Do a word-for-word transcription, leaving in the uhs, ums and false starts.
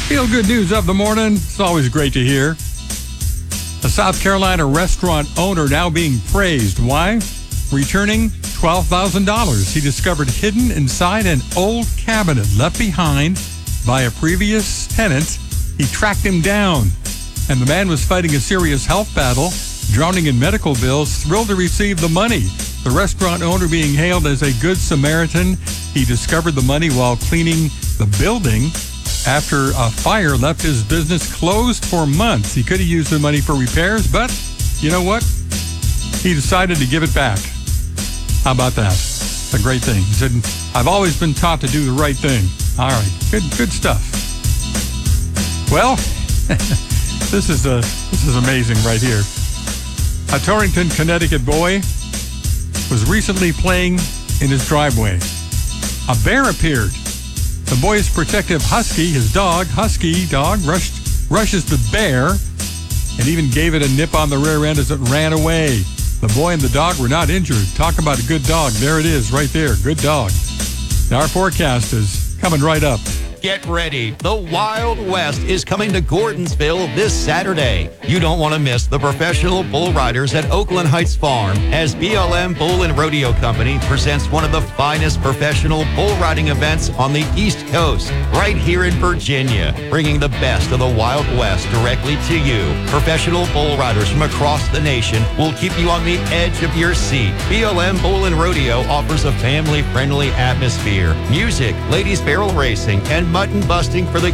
Feel-good news of the morning. It's always great to hear. A South Carolina restaurant owner now being praised. Why? Returning twelve thousand dollars he discovered hidden inside an old cabinet left behind by a previous tenant. He tracked him down, and the man was fighting a serious health battle, drowning in medical bills, thrilled to receive the money. The restaurant owner being hailed as a good Samaritan. He discovered the money while cleaning the building after a fire left his business closed for months. He could have used the money for repairs, but you know what? He decided to give it back. How about that? A great thing. He said, I've always been taught to do the right thing. All right, good good stuff. Well, this is a, this is amazing right here. A Torrington, Connecticut boy was recently playing in his driveway. A bear appeared. The boy's protective husky, his dog, husky dog, rushed, rushes the bear and even gave it a nip on the rear end as it ran away. The boy and the dog were not injured. Talk about a good dog. There it is right there. Good dog. Our forecast is coming right up. Get ready. The Wild West is coming to Gordonsville this Saturday. You don't want to miss the professional bull riders at Oakland Heights Farm as B L M Bull and Rodeo Company presents one of the finest professional bull riding events on the East Coast, right here in Virginia, bringing the best of the Wild West directly to you. Professional bull riders from across the nation will keep you on the edge of your seat. B L M Bull and Rodeo offers a family-friendly atmosphere, music, ladies barrel racing, and mutton busting for the